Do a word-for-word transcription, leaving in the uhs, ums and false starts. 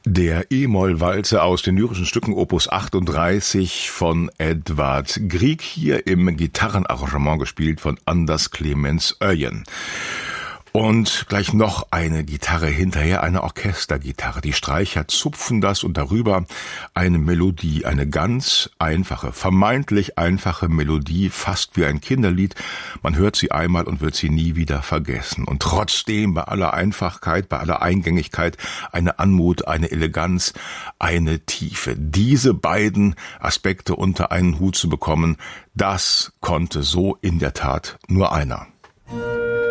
Der E-Moll-Walzer aus den lyrischen Stücken Opus achtunddreißig von Edvard Grieg, hier im Gitarrenarrangement gespielt von Anders Clemens Öyen. Und gleich noch eine Gitarre hinterher, eine Orchestergitarre. Die Streicher zupfen das und darüber eine Melodie, eine ganz einfache, vermeintlich einfache Melodie, fast wie ein Kinderlied. Man hört sie einmal und wird sie nie wieder vergessen. Und trotzdem bei aller Einfachkeit, bei aller Eingängigkeit eine Anmut, eine Eleganz, eine Tiefe. Diese beiden Aspekte unter einen Hut zu bekommen, das konnte so in der Tat nur einer.